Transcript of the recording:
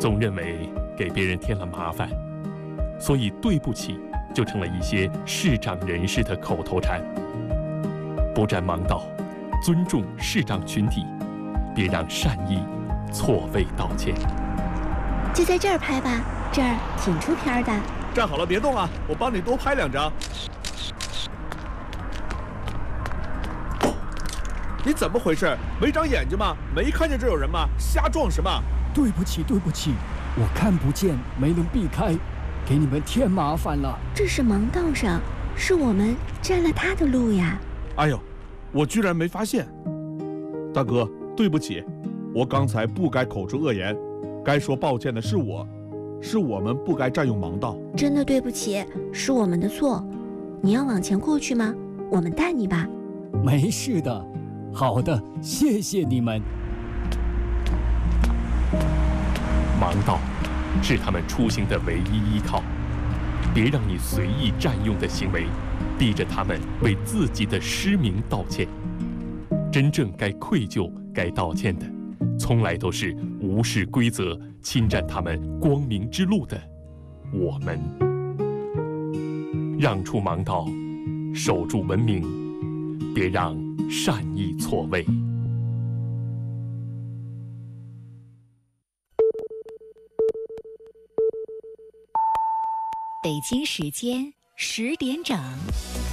总认为给别人添了麻烦，所以对不起就成了一些视障人士的口头禅。不占盲道，尊重视障群体，别让善意错位道歉。 就在这儿拍吧，这儿挺出片的。 站好了，别动啊，我帮你多拍2张。你怎么回事？没长眼睛吗？没看见这有人吗？瞎撞什么？ 对不起，对不起，我看不见，没能避开，给你们添麻烦了。 这是盲道上，是我们占了他的路呀。 哎呦，我居然没发现。大哥，对不起，我刚才不该口出恶言，该说抱歉的是我，是我们不该占用盲道。 真的对不起，是我们的错。你要往前过去吗？我们带你吧。 没事的。好的，谢谢你们。 盲道是他们出行的唯一依靠，别让你随意占用的行为逼着他们为自己的失明道歉。真正该愧疚、该道歉的，从来都是无视规则、侵占他们光明之路的我们。让出盲道，守住文明，别让善意错位。 北京时间10点整。